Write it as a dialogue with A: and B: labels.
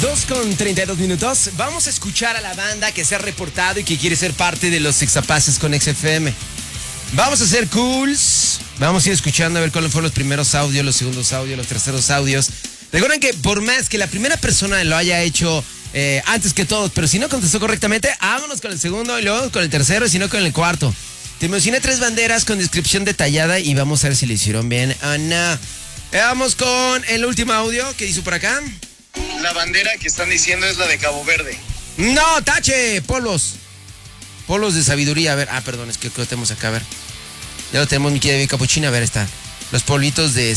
A: 2:32. Vamos a escuchar a la banda que se ha reportado y que quiere ser parte de los Sexapaces con XFM. Vamos a hacer cools. Vamos a ir escuchando a ver cuáles fueron los primeros audios, los segundos audios, los terceros audios. Recuerden que por más que la primera persona lo haya hecho antes que todos, pero si no contestó correctamente, vámonos con el segundo y luego con el tercero y si no con el cuarto. Te mencioné 3 banderas con descripción detallada y vamos a ver si le hicieron bien o no. Vamos con el último audio que hizo por acá.
B: La bandera que están diciendo es la de Cabo Verde.
A: No, tache, polos. Polos de sabiduría, a ver. Perdón, es que lo tenemos acá, a ver. Ya lo tenemos, mi querida capuchina, a ver, está. Los polvitos de